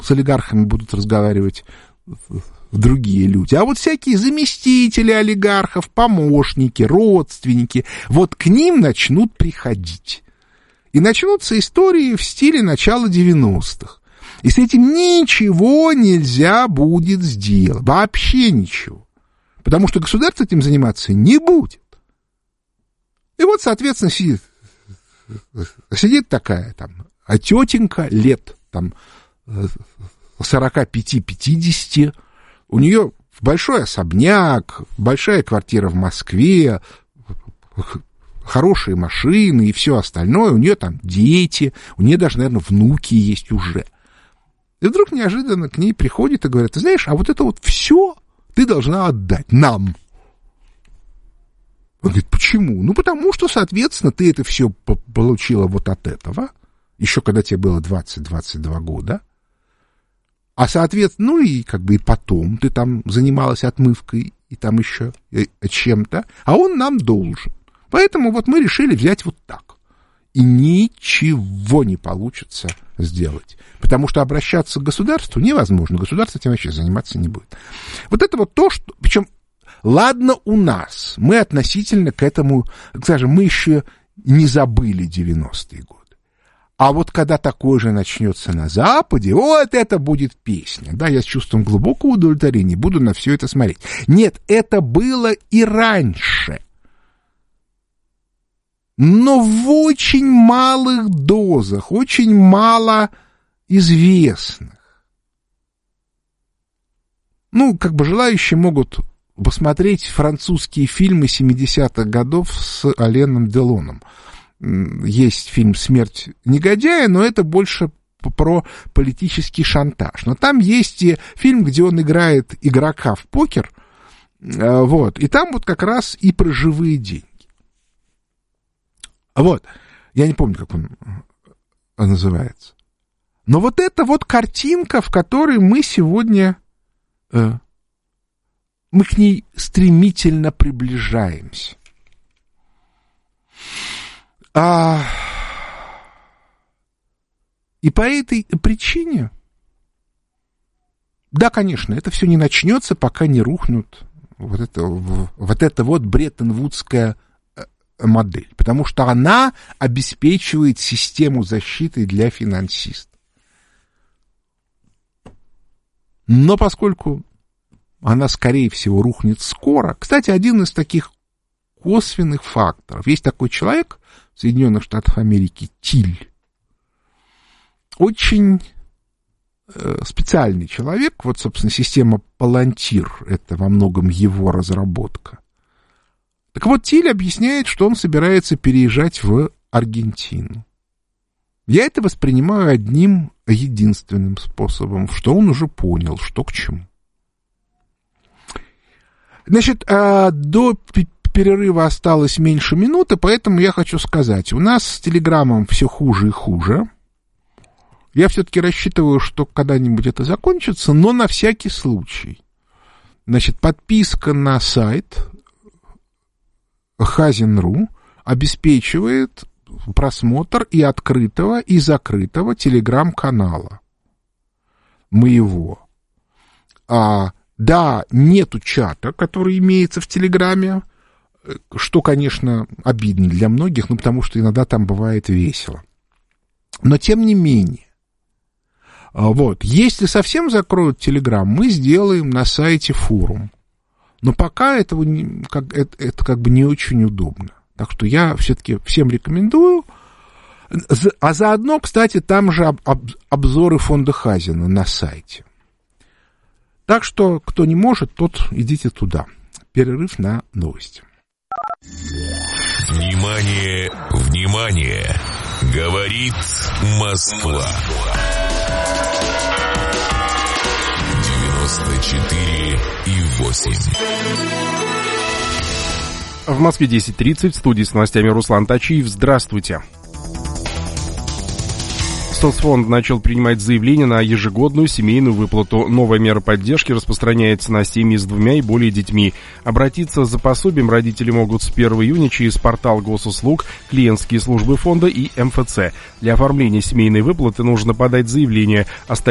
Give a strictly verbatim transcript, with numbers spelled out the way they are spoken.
с олигархами будут разговаривать другие люди. А вот всякие заместители олигархов, помощники, родственники, вот к ним начнут приходить. И начнутся истории в стиле начала девяностых. И с этим ничего нельзя будет сделать. Вообще ничего. Потому что государство этим заниматься не будет. И вот, соответственно, сидит, сидит такая там тетенька лет там сорок пять пятьдесят. У нее большой особняк, большая квартира в Москве, хорошие машины и все остальное. У нее там дети, у нее даже, наверное, внуки есть уже. И вдруг неожиданно к ней приходит и говорит: ты знаешь, а вот это вот все ты должна отдать нам. Он говорит: почему? Ну, потому что, соответственно, ты это все получила вот от этого, еще когда тебе было двадцать-двадцать два года. А, соответственно, ну и как бы и потом ты там занималась отмывкой и там еще чем-то, а он нам должен. Поэтому вот мы решили взять вот так. И ничего не получится сделать. Потому что обращаться к государству невозможно. Государство этим вообще заниматься не будет. Вот это вот то, что... Причем, ладно у нас. Мы относительно к этому... Скажем, мы еще не забыли девяностые годы. А вот когда такое же начнется на Западе, вот это будет песня. Да, я с чувством глубокого удовлетворения буду на все это смотреть. Нет, это было и раньше. Но в очень малых дозах, очень мало известных. Ну, как бы желающие могут посмотреть французские фильмы семидесятых годов с Аленом Делоном. Есть фильм «Смерть негодяя», но это больше про политический шантаж. Но там есть и фильм, где он играет игрока в покер, вот, и там вот как раз и про живые деньги. Вот, я не помню, как он называется. Но вот это вот картинка, в которой мы сегодня, э, мы к ней стремительно приближаемся. А, и по этой причине, да, конечно, это все не начнется, пока не рухнут вот это вот, это вот Бреттон-Вудская модель, потому что она обеспечивает систему защиты для финансистов. Но поскольку она, скорее всего, рухнет скоро... Кстати, один из таких косвенных факторов. Есть такой человек в Соединенных Штатах Америки, Тиль. Очень э, специальный человек. Вот, собственно, система Палантир — это во многом его разработка. Так вот, Тиль объясняет, что он собирается переезжать в Аргентину. Я это воспринимаю одним единственным способом, что он уже понял, что к чему. Значит, до перерыва осталось меньше минуты, поэтому я хочу сказать, у нас с Телеграмом все хуже и хуже. Я все-таки рассчитываю, что когда-нибудь это закончится, но на всякий случай. Значит, подписка на сайт Хазин точка ру обеспечивает просмотр и открытого, и закрытого телеграм-канала моего. А, да, нету чата, который имеется в Телеграме, что, конечно, обидно для многих, ну, потому что иногда там бывает весело. Но, тем не менее, вот, если совсем закроют Телеграм, мы сделаем на сайте форум. Но пока этого не, как, это, это как бы не очень удобно. Так что я все-таки всем рекомендую. А заодно, кстати, там же об, об, обзоры фонда Хазина на сайте. Так что, кто не может, тот идите туда. Перерыв на новости. Внимание, внимание! Говорит Москва. девяносто четыре и восемь. В Москве десять тридцать, в студии с новостями Руслан Тачиев. Здравствуйте. Соцфонд начал принимать заявления на ежегодную семейную выплату. Новая мера поддержки распространяется на семьи с двумя и более детьми. Обратиться за пособием родители могут с первого июня через портал госуслуг, клиентские службы фонда и эм эф цэ. Для оформления семейной выплаты нужно подать заявление, оставить